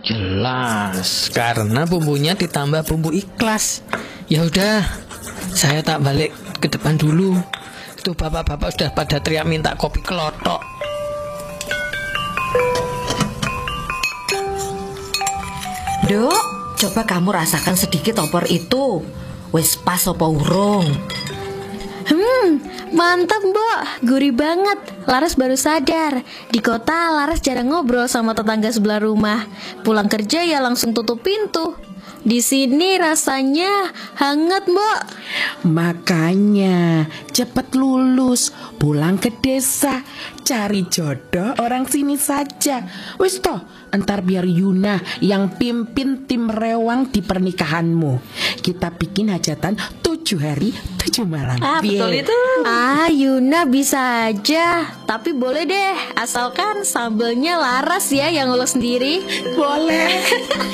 Jelas, karena bumbunya ditambah bumbu ikhlas. Ya udah, saya tak balik ke depan dulu. Itu bapak-bapak sudah pada teriak minta kopi kelotok. Dok, coba kamu rasakan sedikit opor itu. Wes pas apa urung? Mantap Mbok, gurih banget. Laras baru sadar, di kota Laras jarang ngobrol sama tetangga sebelah rumah. Pulang kerja ya langsung tutup pintu. Di sini rasanya hangat Mbok. Makanya cepet lulus, pulang ke desa, cari jodoh orang sini saja. Wis toh, entar biar Yuna yang pimpin tim rewang di pernikahanmu. Kita bikin hajatan 7 hari 7 malam. Betul itu. Yuna bisa aja. Tapi boleh deh, asalkan sambelnya Laras ya yang ngulus sendiri. Boleh.